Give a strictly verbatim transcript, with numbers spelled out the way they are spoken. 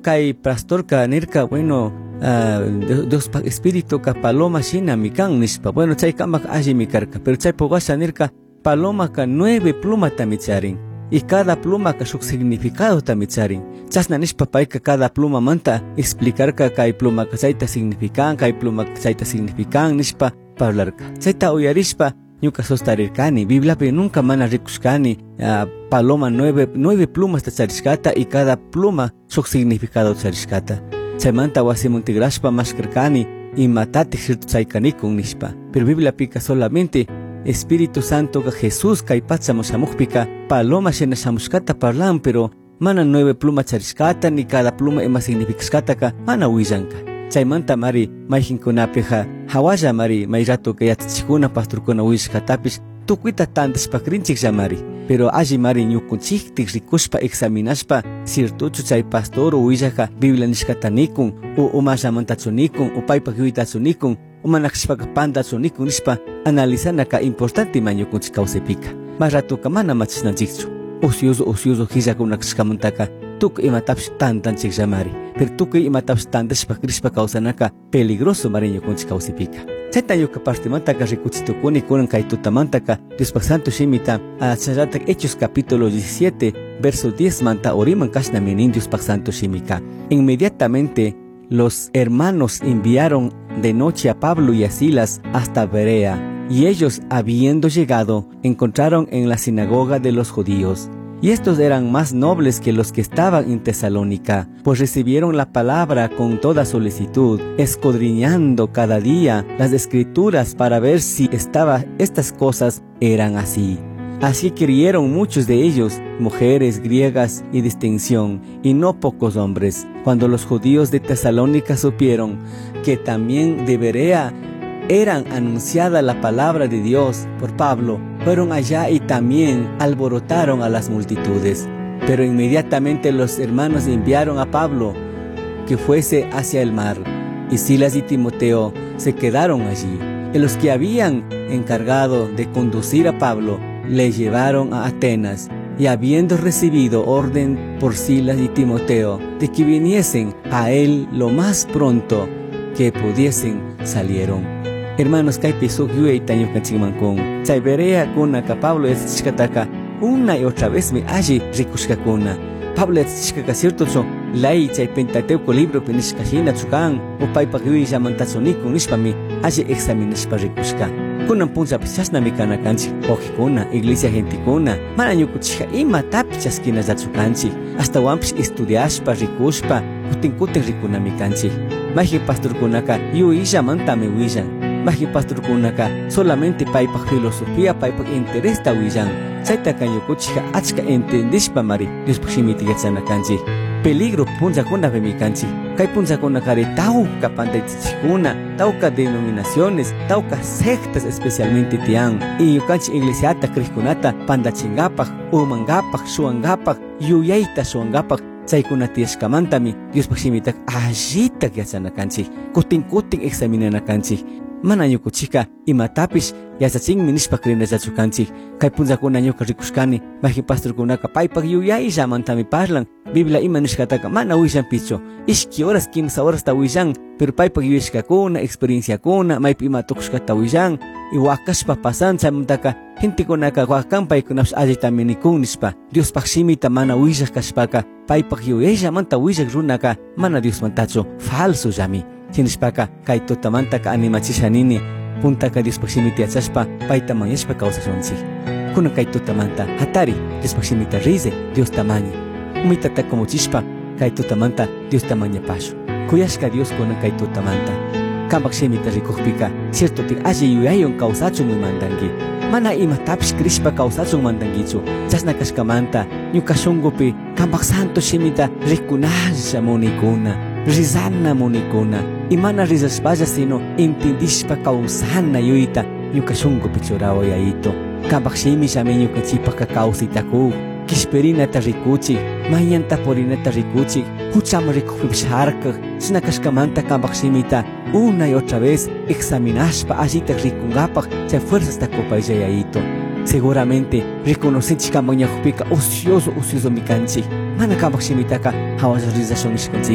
kai pastor ka nirka bueno uh, dos espíritu ka paloma shina mikan nispa bueno chay kamak aji mikarka pero chay pogasa nirka paloma ka nueve pluma tamicharin y cada pluma ka shuk significado tamicharin chasna nispa paika cada pluma manta explicar ka kai pluma ka chayta significan kai pluma ka chayta significan nispa parlarka chayta uyarishpa ñuka sostarirkani Biblia pe nunca mana rikushkani uh, paloma nueve nueve plumas tacharishkata y cada pluma shuk significado tacharishkata chaymanta wasimuntigrashpa mashkarkani y matati shirtu chaykanikun nishpa pero Biblia pika solamente Espíritu Santo ka Jesús kay patsamushamukpika paloma shena shamushkata parlan pero mana nueve pluma charishkata ni cada pluma ema significashkata ka mana willanka chaymanta mari mayjinkunapiqa hawalla mari may rato ka yachachikuna pastorkuna wishkatapish tukuita tantashpakrinchiklla mari pero alli mari ñukunchiktik rikushpa examinashpa ciertuchu chay pastor willaka Biblia nishkatanikun u umashamantachunikun u paypak yuitachunikun umanakashpaka pantachunikun nishpa analizana ka importante ma ñukunchik kawsaypika mas rato ka mana machisnanchikchu ocioso ocioso hillakunakashkamantaka tuk imatapish tantanchiklla mari pero tukuy imatapish tantashpa krishpa kawsanaka peligroso mari ñukunchik kawsaypika chayta ñuka partimantaka rikuchitukuni kunan kay tutamantaka Diospak Santo Shimita chayllatak Hechos capítulo diecisiete verso diez manta oriman kashnami nin Diospak Santo Shimika inmediatamente los hermanos enviaron de noche a Pablo y a Silas hasta Berea y ellos habiendo llegado encontraron en la sinagoga de los judíos. Y estos eran más nobles que los que estaban en Tesalónica, pues recibieron la palabra con toda solicitud, escudriñando cada día las escrituras para ver si estaba, estas cosas eran así. Así creyeron muchos de ellos, mujeres griegas y distinción, y no pocos hombres. Cuando los judíos de Tesalónica supieron que también de Berea eran anunciada la palabra de Dios por Pablo, fueron allá y también alborotaron a las multitudes. Pero inmediatamente los hermanos enviaron a Pablo que fuese hacia el mar, y Silas y Timoteo se quedaron allí. Y los que habían encargado de conducir a Pablo le llevaron a Atenas, y habiendo recibido orden por Silas y Timoteo de que viniesen a él lo más pronto que pudiesen, salieron. Hermanos, kay pisuk yue itaño kachingmankun. Chay Berea kuna ka Pablo etzchikataka una y otra vez me allí rikushkakuna. Pablo etzchikaka cierto so lay chay Pentateuco libro penishkajina chukan o paypak yui llamantachonikun nishpami allí examinashpa rikushka. Kunan puncha pichasna mikana kanchi ojikuna iglesia gentikuna mana ñukuchika ima tapichaskina yachukanchi hasta wampish estudiashpa rikushpa kutin kutin rikunami kanchi. Maji pastorkunaka yui llamantami willan. Maji pastorkunaka solamente paypak filosofía paypak interés ta willan. Chayta kanyukuchika achka entendishpa mari Diospak Shimita yachanakanchi. Peligro punchakuna vemikanchi. Kay punchakunakari tauka pantaychichikuna, tauka denominaciones, tauka sectas especialmente tian. Y yukanchi iglesiata krishkunata pandachingapaj, urmangapaj, shuangapaj, yuyayta shuangapaj. Chaykuna tiyashkamantami Diospak Shimitak allitak yachanakanchi. Kutin kutin examinanakanchi. Mana ñukuchika imatapish yachachinmi nishpa krinachachukanchik. Kay punchakuna ñuka rikushkani maji pastorkunaka paypak yuyay llamantami parlan. Biblia ima nishkataka mana willanpichu. Ishki horas kimsa horas ta willan, pero paypak yuyashkakuna, experienciakuna, maypi ima tukushkata willan. Y wakashpa pasan chaymantaka hintikunaka wakan paykunapish allitami nikun nishpa. Diospak Shimita mana willak kashpaka paypak yuyay llamanta willak runaka mana Diosmantachu falso llami. Chinishpaka kay tutamantaka animachishanini puntaka Diospak Shimita yachashpa payta mañashpa kawsashunchik. Kuna kay tutamanta hatari Diospak Shimita rize Dios tamaña. Umitata como chispa kay tutamanta Dios tamaña pasho. Kuyashka Dios kuna kay tutamanta. Kambak Shimita rikukpika cierto ti alli yuyayon kawsachun mandangi. Mana ima tapish krishpa kawsachun mandangichu. Chasna kashkamanta ñukashungupi kambak Santo Shimita rikunasha munikuna. Rizana munikuna. Imana rizashpalla sino intindishpa kawsana yuyita ñukashungu pichurawa yayito. Kambak Shimi shami ñukanchipaka kawsitaku. Kishperinata rikuchik, mayanta porinata rikuchik, huchama rikukpipish harkak, shinakashkamanta kambak Shimita una y otra vez examinashpa allita rikungapaj chay fuerzas takopaylla yayito. Seguramente reconocenchik kambak ñakupika ocioso ocioso mikanchik. Mana kambak Shimitaka hawalla rizashonishkanchik.